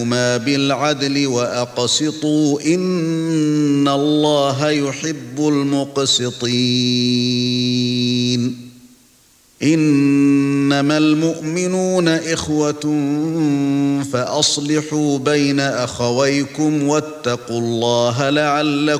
ما بالعدل وأقسطوا إن الله يحب المقسطين إنما المؤمنون إخوة فأصلحوا بين أخويكم واتقوا الله لعلكم